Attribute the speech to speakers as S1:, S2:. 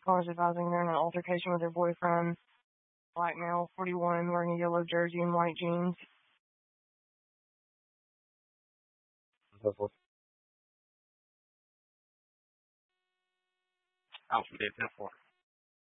S1: Callers advising they're in an altercation with their boyfriend. Black male, 41, wearing a yellow jersey and white jeans.
S2: So forth.
S3: Alphabet 10-4.